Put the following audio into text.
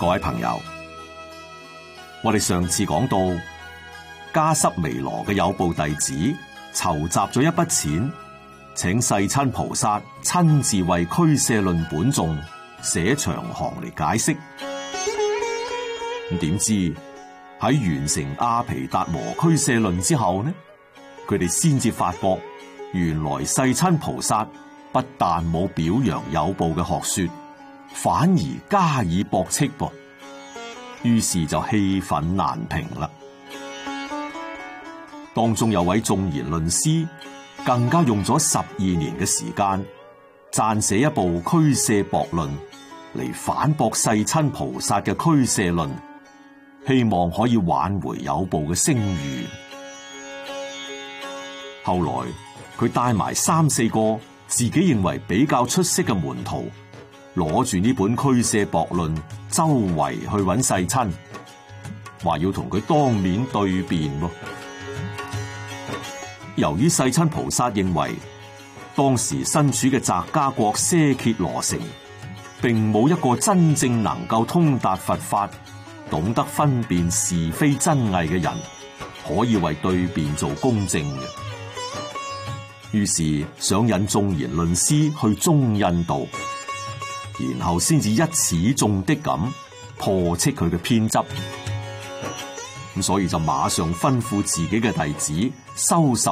各位朋友，我哋上次講到迦濕彌羅嘅有部弟子籌集咗一筆錢，請世親菩薩親自為俱舍論本頌寫長行嚟解釋。咁點知喺完成阿毗達摩俱舍論之後呢，佢哋先至發覺，原來世親菩薩不但冇表揚有部嘅學說，反而加以駁斥噃。於是就氣憤難平啦。當中有位眾賢論師，更加用咗12年嘅時間，撰寫一部俱舍雹論嚟反駁世親菩薩嘅俱舍論，希望可以挽回有部嘅聲譽。後來佢帶埋3、4個自己認為比較出色嘅門徒，攞住呢本俱舍雹論，周圍去揾世親，話要同佢當面對辯。由於世親菩薩認為當時身處嘅澤迦國奢羯羅城，並冇一個真正能夠通達佛法、懂得分辨是非真偽嘅人，可以為對辯做公證嘅。於是想引眾賢論師去中印度，然後先至一矢中的咁破斥佢嘅偏執。咁所以就馬上吩咐自己嘅弟子收拾